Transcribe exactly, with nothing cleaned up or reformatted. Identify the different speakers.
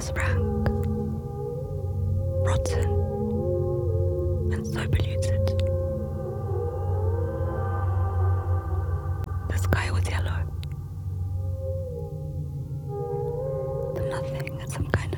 Speaker 1: was rank, rotten, and so polluted. The sky was yellow. The nothing had some kind